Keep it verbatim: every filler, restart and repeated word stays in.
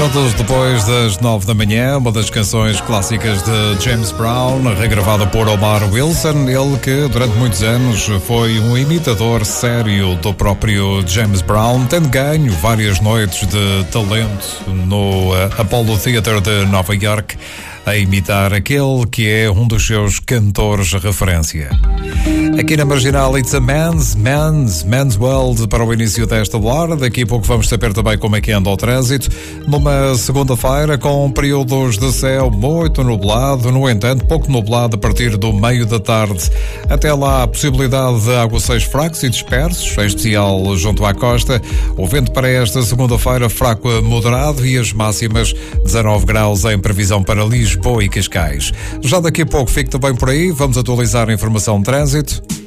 Todos depois das nove da manhã, uma das canções clássicas de James Brown, regravada por Omar Wilson, ele que durante muitos anos foi um imitador sério do próprio James Brown, tendo ganho várias noites de talento no Apollo Theatre de Nova York, a imitar aquele que é um dos seus cantores de referência. Aqui na Marginal, it's a man's, man's, man's world para o início desta hora. Daqui a pouco vamos saber também como é que anda o trânsito. Numa segunda-feira com períodos de céu muito nublado, no entanto, pouco nublado a partir do meio da tarde. Até lá, a possibilidade de aguaceiros fracos e dispersos, em especial junto à costa. O vento para esta segunda-feira fraco a moderado e as máximas dezanove graus em previsão para Lisboa e Cascais. Já daqui a pouco fico também por aí, vamos atualizar a informação de trânsito.